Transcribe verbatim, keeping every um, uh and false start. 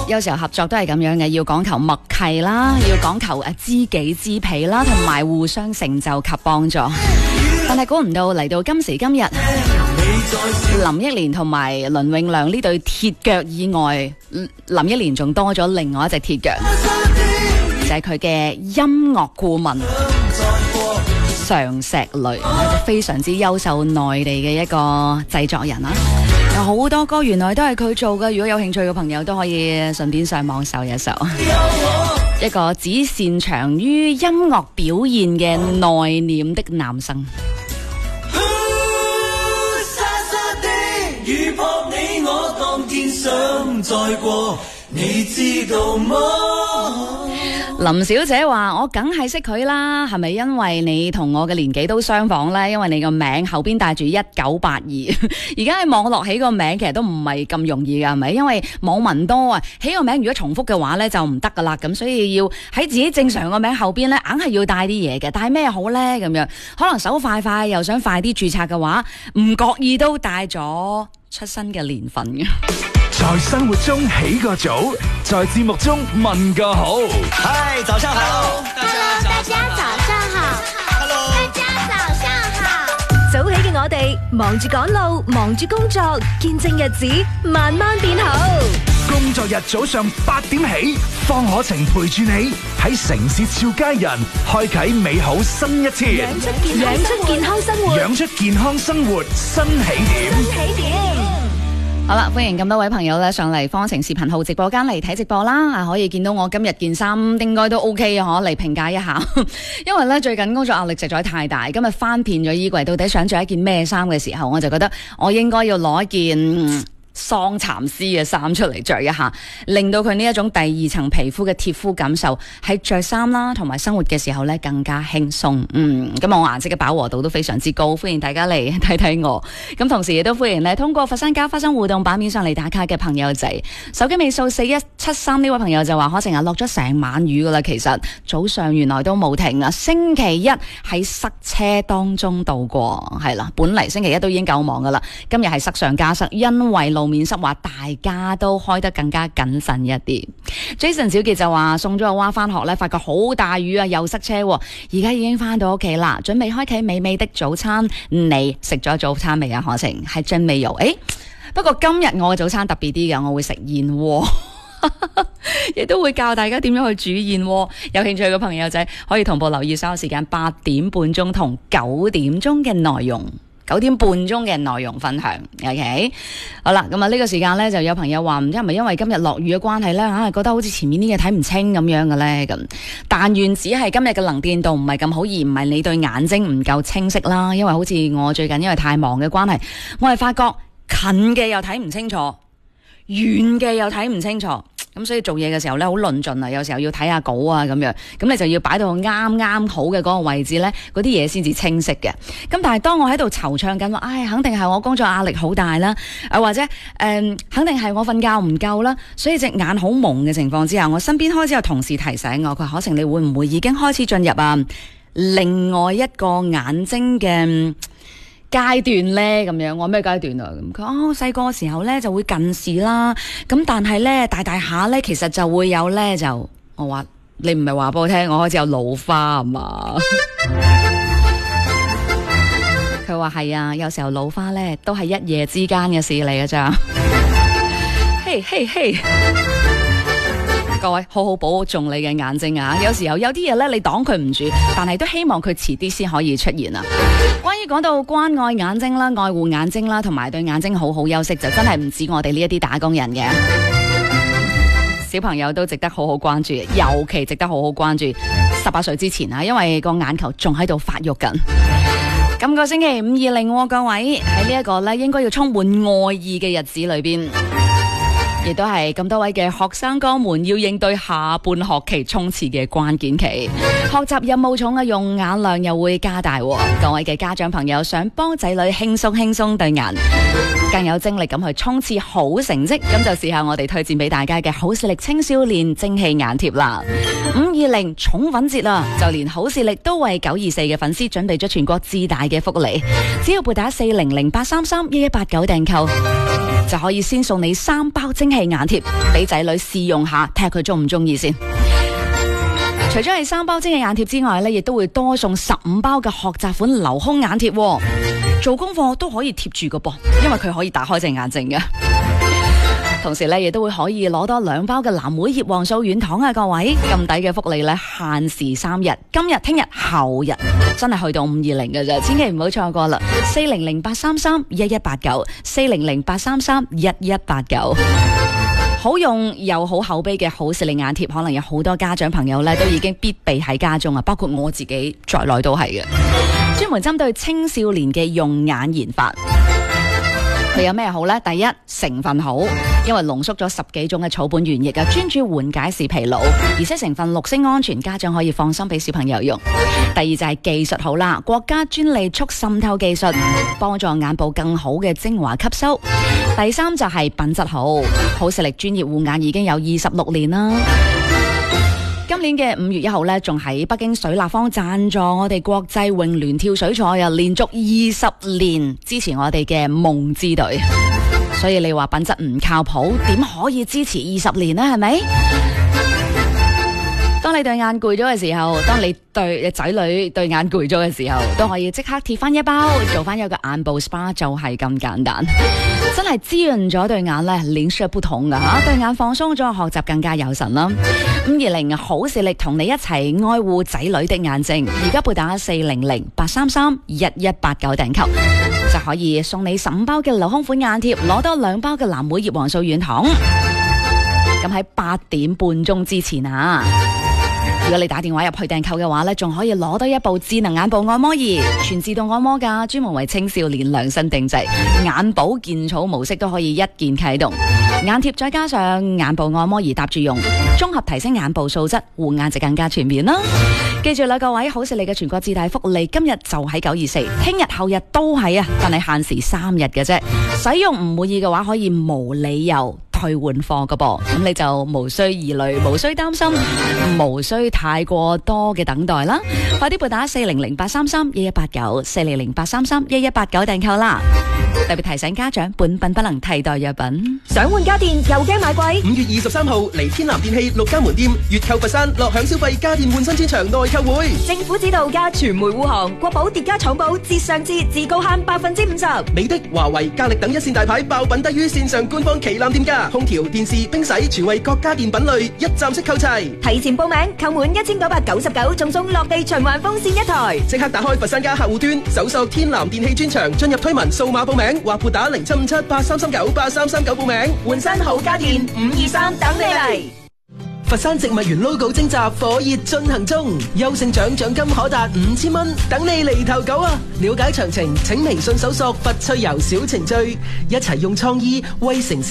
有時候合作都係咁樣嘅，要講求默契啦，要講求誒知己知彼啦，同埋互相成就及幫助。但係估唔到嚟到今時今日，林憶蓮同埋倫永亮呢對鐵腳以外，林憶蓮仲多咗另外一隻鐵腳，就係佢嘅音樂顧問常石磊，非常之優秀內地嘅一個製作人啦。有好多歌原來都係佢做嘅，如果有興趣嘅朋友都可以順便上網搜一搜。一個只擅長於音樂表現嘅內斂的男生。 沙沙的雨撲你我，當天想再過，你知道麼？ 林小姐話：我梗係識佢啦，係咪因為你同我嘅年紀都相仿呢？因為你個名後邊帶住一九八二，而家喺網絡起個名其實都唔係咁容易噶，係咪？因為網民多啊，起個名如果重複嘅話呢就唔得噶啦，咁所以要喺自己正常個名後邊呢，硬係要帶啲嘢嘅。帶咩好呢？咁樣可能手快快又想快啲註冊嘅話，唔覺意都帶咗出生嘅年份嘅。 在生活中起個早，在節目中問個好。 嗨，早上好。 Hello， 大家早上好。Hello， 大家早上好。 早起嘅我哋，忙住趕路，忙住工作，見證日子慢慢變好。 工作日早上八點起，方可晴陪住你喺城市俏佳人，開啟美好新一天。 養出養出健康生活， 養出健康生活新起點。 新起點。 好啦，歡迎咁多位朋友咧上嚟方程視頻號直播間嚟睇直播啦！啊，可以見到我今日件衫應該都 OK 啊，可嚟評價一下。因為咧最近工作壓力實在太大，今日翻遍咗衣櫃，到底想着一件咩衫嘅時候，我就覺得我應該要攞一件。嗯桑蠶絲嘅衫出嚟着一下，令到佢呢一種第二層皮膚嘅貼膚感受喺着衫啦同埋生活嘅時候咧更加輕鬆。嗯，咁我顏色嘅飽和度都非常之高，歡迎大家嚟睇睇我。咁同時亦都歡迎咧通過佛山家花生互動版面上嚟打卡嘅朋友仔。手機尾數四一七三呢位朋友就話：可成日落咗成晚雨噶啦，其實早上原來都冇停啊。星期一喺塞車當中度過，係啦，本嚟星期一都已經夠忙噶啦，今日係塞上加塞，因為路面濕滑，大家都開得更加謹慎一啲。Jason 小傑就話送咗阿娃翻學咧，發覺好大雨啊，又塞車，而家已經翻到屋企啦，準備開啟美美的早餐。你食咗早餐未啊？可晴係真未有？誒，不過今日我嘅早餐特別啲嘅，我會食燕窩，亦都會教大家點樣去煮燕窩。有興趣嘅朋友仔可以同步留意稍後時間八點半鐘同九點鐘嘅內容。九點半鐘嘅內容分享 ，OK， 好啦，咁啊呢個時間呢，就有朋友話唔知係咪因為今日落雨嘅關係呢，啊覺得好似前面啲嘢睇唔清咁樣嘅呢。咁但願只係今日嘅能見度唔係咁好，而唔係你對眼睛唔夠清晰啦。因為好似我最近因為太忙嘅關係，我係發覺近嘅又睇唔清楚，遠嘅又睇唔清楚。咁所以做嘢嘅時候咧，好論盡啊！有時候要睇下稿啊，咁樣，咁你就要擺到啱啱好嘅嗰個位置咧，嗰啲嘢先至清晰嘅。咁但係當我喺度惆悵緊話，唉，肯定係我工作壓力好大啦，誒或者誒、呃，肯定係我瞓覺唔夠啦，所以隻眼好蒙嘅情況之下，我身邊開始有同事提醒我，佢話可成你會唔會已經開始進入啊另外一個眼睛嘅階段咧？咁樣，我咩階段啊？咁佢哦，細個時候咧就會近視啦，咁但係咧大大下咧其實就會有咧就，我話你唔係話俾我聽，我開始有老花啊嘛？佢話係啊，有時候老花咧都係一夜之間嘅事嚟㗎咋。嘿嘿嘿！各位好好保重你嘅眼睛啊！有時候有啲嘢咧，你擋佢唔住，但係都希望佢遲啲先可以出現啊！關於講到關愛眼睛啦、愛護眼睛啦，同埋對眼睛好好休息，就真係唔止我哋呢一啲打工人嘅小朋友都值得好好關注，尤其值得好好關注十八歲之前啊，因為個眼球仲喺度發育緊。今個星期五二零，各位喺呢一個咧，應該要充滿愛意嘅日子裏邊。亦都係咁多位嘅學生哥們要應對下半學期衝刺嘅關鍵期，學習任務重啊，用眼量又會加大。各位嘅家長朋友想幫仔女輕鬆輕鬆對眼， 更有精力咁去衝刺好成績。咁就試下我哋推薦俾大家嘅好視力青少年蒸汽眼貼啦。五二零寵粉節啦，就連好視力都為九二四嘅粉絲準備咗全國至大嘅福利，只要撥打四零零八三三一一八九訂購，就可以先送你三包蒸汽眼貼俾仔女試用下，睇下佢中唔中意先。除咗係三包蒸汽眼貼之外呢，亦都會多送十五包嘅學習款留空眼貼，做功課都可以貼住個噃，因為佢可以打開隻眼睛嘅。同時咧，亦都會可以攞多兩包嘅藍莓葉黃素軟糖啊！各位咁抵嘅福利咧，限時三日，今日、聽日、後日，真係去到五二零嘅啫，千祈唔好錯過啦！四零零八三三一一八九，四零零八三三一一八九，好用又好口碑嘅好視力眼貼，可能有好多家長朋友咧都已經必備喺家中啊，包括我自己在內都係嘅，專門針對青少年嘅用眼研發。佢有咩好呢？第一，成分好，因為濃縮咗十幾種嘅草本原液啊，專注緩解視疲勞，而且成分綠色安全，家長可以放心俾小朋友用。第二就係技術好啦，國家專利促滲透技術，幫助眼部更好嘅精華吸收。第三就係品質好，好視力專業護眼已經有二十六年啦。今年嘅五月一號呢，仲喺北京水立方贊助我哋國際泳聯跳水賽啊，連續二十年支持我哋嘅夢之隊。所以你話品質唔靠譜，點可以支持二十年呢？係咪？當你對眼攰咗嘅時候，當你對你仔女對眼攰咗嘅時候，都可以即刻貼翻一包，做翻一個眼部 S P A， 就係咁簡單，真係滋潤咗對眼咧，臉色不同噶吓，對眼放鬆咗，學習更加有神啦。五二零好視力同你一齊愛護仔女的眼睛，而家撥打四零零八三三一一八九訂購，就可以送你十五包嘅留空款眼貼，攞多兩包嘅藍莓葉黃素軟糖。咁喺八點半鐘之前啊！如果你打電話入去訂購嘅話呢，仲可以攞多一部智能眼部按摩儀，全自動按摩噶，專門為青少年量身定製，眼保健操模式都可以一鍵啟動，眼貼再加上眼部按摩儀搭住用，綜合提升眼部素質，護眼就更加全面啦。記住啦，各位，好視力嘅全國至大福利，今日就喺九二四，聽日後日都係啊，但係限時三日嘅啫。使用唔滿意嘅話，可以無理由退換貨噶噃，咁你就無需疑慮，無需擔心，無需太過多嘅等待啦。快啲撥打四零零八三三一一八九，四零零八三三一一八九訂購啦。特別提醒家長，本品不能替代藥品。 想換家電又驚買貴？ 五月二十三號嚟天南電器六家門店，月購佛山樂享消費家電換新專場內購會。 政府指導加傳媒護航，國寶疊加廠寶折上折，自高慳百分之五十。 美的、華為、格力等一線大牌爆品低於線上官方旗艦店價，空調、電視、冰洗、廚衛各家電品類一站式購齊。 提前報名，購滿一千九百九十九，仲送落地循環風扇一台。 即刻打開佛山家客戶端，搜索天南電器專場，進入推文掃碼報名，或撥打零七五七八三三九八三三九報名。 換新好家電，五二三等你嚟。 佛山植物園 logo 徵集火熱進行中，優勝獎獎金可達五千蚊，等你嚟投稿啊！了解詳情，請微信搜索佛趣遊小程序，一齊用創意為城市